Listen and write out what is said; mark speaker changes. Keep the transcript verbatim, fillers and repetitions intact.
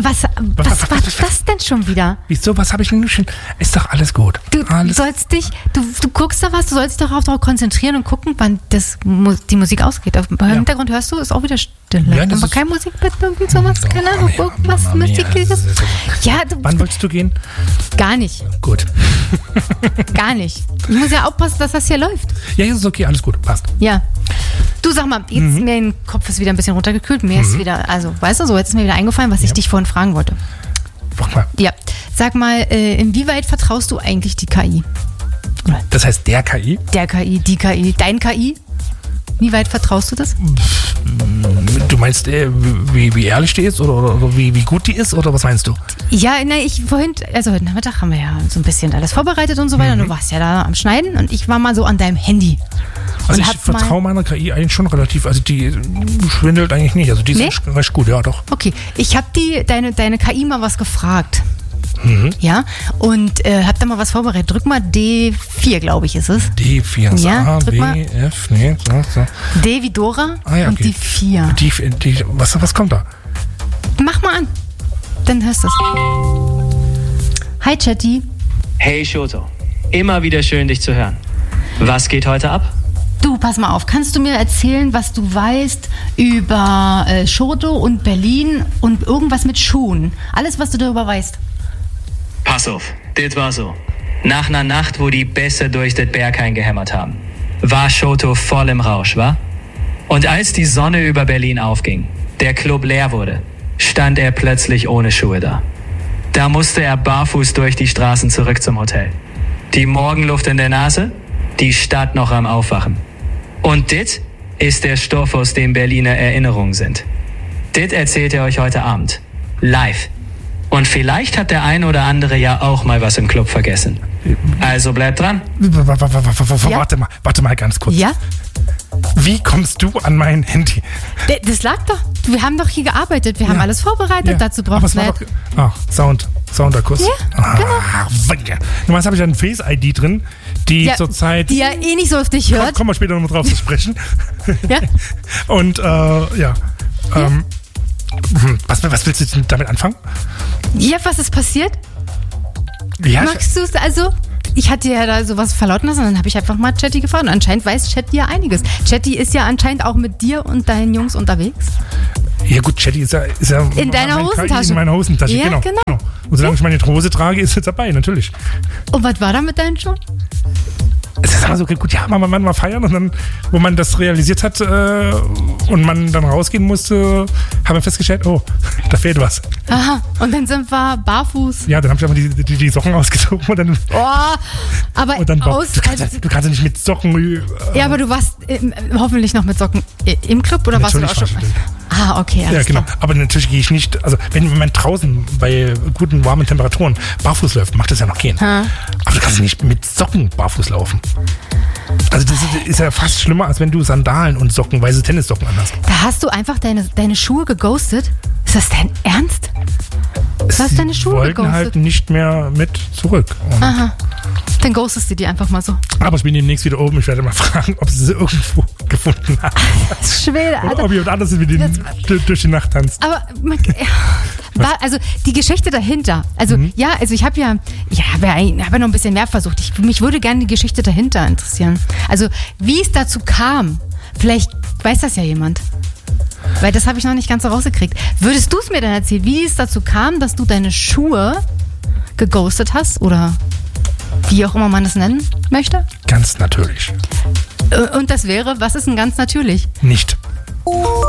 Speaker 1: Was, was, was war das denn schon wieder?
Speaker 2: Wieso, was habe ich denn schon? Ist doch alles gut.
Speaker 1: Du
Speaker 2: alles
Speaker 1: sollst dich, du, du guckst da was, du sollst dich doch darauf konzentrieren und gucken, wann das, die Musik ausgeht. Im ja. Hintergrund hörst du, ist auch wieder Stille. Ja, das aber ist kein Musikbett, irgendwie sowas,
Speaker 2: doch,
Speaker 1: keine Ahnung, irgendwas Musikliches. Ja, du,
Speaker 2: wann wolltest du gehen?
Speaker 1: Gar nicht.
Speaker 2: Gut.
Speaker 1: Gar nicht. Ich muss ja aufpassen, dass das hier läuft.
Speaker 2: Ja, jetzt ist okay, alles gut, passt.
Speaker 1: Ja. Du, sag mal, jetzt mhm. mir den Kopf ist wieder ein bisschen runtergekühlt. Mir mhm. ist wieder, also, weißt du, so, jetzt ist mir wieder eingefallen, was ja. ich dich vorhin fragen wollte.
Speaker 2: Frag mal.
Speaker 1: Ja. Sag mal, äh, inwieweit vertraust du eigentlich die K I?
Speaker 2: Das heißt der K I?
Speaker 1: Der K I, die K I, dein K I? Wie weit vertraust du das?
Speaker 2: Du meinst, äh, wie, wie ehrlich die ist oder, oder, oder wie, wie gut die ist oder was meinst du?
Speaker 1: Ja, na, ich vorhin, also heute Nachmittag haben wir ja so ein bisschen alles vorbereitet und so weiter. Mhm. Du warst ja da am Schneiden und ich war mal so an deinem Handy.
Speaker 2: Also ich vertraue meiner K I eigentlich schon relativ, also die schwindelt eigentlich nicht, also die ist nee? recht gut, ja doch.
Speaker 1: Okay, ich habe die deine, deine K I mal was gefragt.
Speaker 2: Mhm.
Speaker 1: Ja, und äh, hab da mal was vorbereitet. Drück mal D vier, glaube ich, ist es.
Speaker 2: D vier,
Speaker 1: ja,
Speaker 2: A, B, F, nee, so, so.
Speaker 1: D wie Dora
Speaker 2: ah, ja,
Speaker 1: und
Speaker 2: okay.
Speaker 1: die vier.
Speaker 2: Die, die, was, was kommt da?
Speaker 1: Mach mal an, dann hörst du es. Hi, Chatty.
Speaker 3: Hey, Shoto. Immer wieder schön, dich zu hören. Was geht heute ab?
Speaker 1: Du, pass mal auf, kannst du mir erzählen, was du weißt über äh, Shoto und Berlin und irgendwas mit Schuhen? Alles, was du darüber weißt.
Speaker 3: Pass auf, das war so. Nach einer Nacht, wo die Bässe durch das Berghain gehämmert haben, war Shoto voll im Rausch, wa? Und als die Sonne über Berlin aufging, der Club leer wurde, stand er plötzlich ohne Schuhe da. Da musste er barfuß durch die Straßen zurück zum Hotel. Die Morgenluft in der Nase, die Stadt noch am Aufwachen. Und dit ist der Stoff, aus dem Berliner Erinnerungen sind. Dit erzählt er euch heute Abend. Live. Und vielleicht hat der eine oder andere ja auch mal was im Club vergessen. Also bleibt dran.
Speaker 2: Ja? Warte mal, warte mal ganz kurz.
Speaker 1: Ja?
Speaker 2: Wie kommst du an mein Handy?
Speaker 1: Das lag doch. Wir haben doch hier gearbeitet. Wir ja. haben alles vorbereitet. Ja. Dazu brauchst du nicht.
Speaker 2: Ah, Sound. Sounderkuss.
Speaker 1: Ja,
Speaker 2: ah,
Speaker 1: genau.
Speaker 2: Normalerweise habe ich eine Face-I D drin, die
Speaker 1: ja,
Speaker 2: zurzeit...
Speaker 1: Die ja eh nicht so auf dich hört.
Speaker 2: Kommen wir später noch drauf zu sprechen.
Speaker 1: Ja.
Speaker 2: Und, äh, ja. ja. Ähm, was, was willst du damit anfangen?
Speaker 1: Ja, was ist passiert?
Speaker 2: Ja,
Speaker 1: Magst du es also... Ich hatte ja da sowas verlauten lassen und dann habe ich einfach mal Chatty gefragt. Und anscheinend weiß Chatty ja einiges. Chatty ist ja anscheinend auch mit dir und deinen Jungs unterwegs.
Speaker 2: Ja gut, Chatty ist ja... Ist ja
Speaker 1: in deiner Hosentasche.
Speaker 2: In meiner Hosentasche,
Speaker 1: ja,
Speaker 2: genau.
Speaker 1: genau.
Speaker 2: genau. Und solange ja. ich meine Hose trage, ist es dabei, natürlich.
Speaker 1: Und was war da mit deinen Schuhen?
Speaker 2: Es ist immer so gut, ja, man, man mal feiern und dann, wo man das realisiert hat äh, und man dann rausgehen musste, haben wir festgestellt, oh, da fehlt was.
Speaker 1: Aha, und dann sind wir barfuß.
Speaker 2: Ja, dann habe ich einfach die, die, die Socken ausgezogen und dann...
Speaker 1: Oh, aber
Speaker 2: und dann,
Speaker 1: aus...
Speaker 2: Du kannst, also, du kannst ja nicht mit Socken... Äh,
Speaker 1: ja, aber du warst äh, hoffentlich noch mit Socken im Club oder warst du auch schon... Ah, okay, alles
Speaker 2: Ja, genau.
Speaker 1: klar.
Speaker 2: Aber natürlich gehe ich nicht, also wenn man draußen bei guten, warmen Temperaturen barfuß läuft, macht das ja noch gehen.
Speaker 1: Ha.
Speaker 2: Aber du kannst nicht mit Socken barfuß laufen. Also das ist, ist ja fast schlimmer, als wenn du Sandalen und Socken, weiße Tennissocken anhast.
Speaker 1: Da hast du einfach deine, deine Schuhe geghostet? Ist das dein Ernst? Du hast deine Schuhe
Speaker 2: wollten
Speaker 1: geghostet?
Speaker 2: halt nicht mehr mit zurück. Und
Speaker 1: aha. Dann ghostest du die einfach mal so.
Speaker 2: aber ich bin demnächst wieder oben. Ich werde mal fragen, ob sie sie irgendwo gefunden haben.
Speaker 1: Das ist schwer, Alter.
Speaker 2: Oder ob jemand anderes mit denen durch die Nacht tanzt.
Speaker 1: Aber man, ja, war, also die Geschichte dahinter. Also mhm. ja, also ich habe ja, ich habe ja, hab ja noch ein bisschen mehr versucht. Ich, mich würde gerne die Geschichte dahinter interessieren. Also wie es dazu kam. Vielleicht weiß das ja jemand. Weil das habe ich noch nicht ganz so rausgekriegt. Würdest du es mir dann erzählen, wie es dazu kam, dass du deine Schuhe geghostet hast? Oder wie auch immer man das nennen möchte?
Speaker 2: Ganz natürlich.
Speaker 1: Und das wäre, was ist denn ganz natürlich?
Speaker 2: Nicht.